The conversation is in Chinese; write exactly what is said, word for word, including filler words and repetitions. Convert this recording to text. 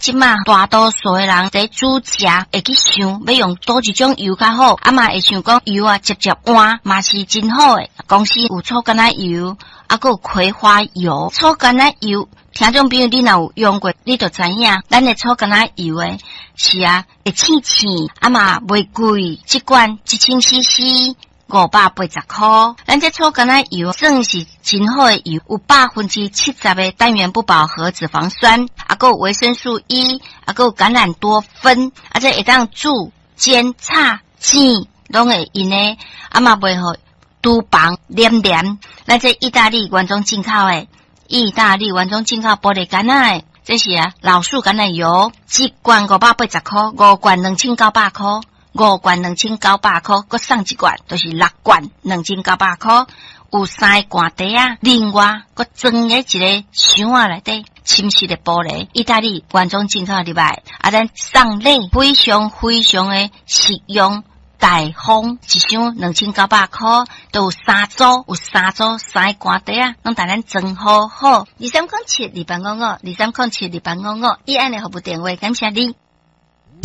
即马大多数的人在煮食会去想要用倒一种油较好，啊嘛会想讲油啊直接换嘛是真好诶。公司有臭橄榄油，啊个有葵花油，臭橄榄油。听众朋友，你若有用过，你就知影，咱的臭橄榄油诶是啊，会清清，啊嘛袂贵，一罐一千 C C。五百八十块，咱这臭橄榄油算是真好的油，有百分之七十的单元不饱和脂肪酸，啊，还有维生素 E， 啊，还有橄榄多酚，啊，这会当煮、煎、炒、煎，拢会用的，啊嘛袂好厨房黏黏。咱这意大利原装进口的，意大利原装进口玻璃橄榄的，这是啊老树橄榄油，一罐五百八十块，五罐两千九百块。五罐两千九百块，佮送一罐，就是六罐两千九百块。有三个罐底啊，另外佮装喺一个箱仔内底，深色的玻璃，意大利原装进口入来，啊，咱送礼非常非常的实用。大方一箱两千九百块，都有三组，有三组三个罐底啊，拢带咱装好好。二三空七二八五五，二三空七二八五五，以安尼服务电话，感谢你。